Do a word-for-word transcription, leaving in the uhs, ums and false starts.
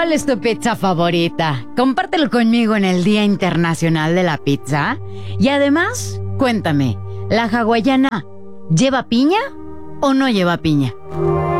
¿Cuál es tu pizza favorita? Compártelo conmigo en el Día Internacional de la Pizza. Y además, cuéntame, ¿la hawaiana lleva piña o no lleva piña?